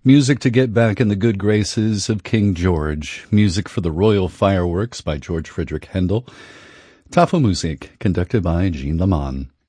Music to get back in the good graces of King George. Music for the Royal Fireworks by George Frederick Handel. Tafelmusik, conducted by Jean Leman.